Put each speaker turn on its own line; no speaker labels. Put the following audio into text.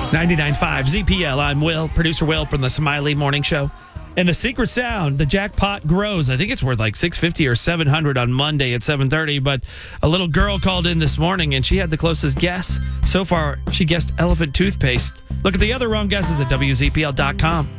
99.5 ZPL. I'm Will, producer Will from the Smiley Morning Show. And the secret sound, the jackpot grows. I think it's worth like $650 or $700 on Monday at 7:30. But a little girl called in this morning and she had the closest guess. So far, she guessed elephant toothpaste. Look at the other wrong guesses at WZPL.com.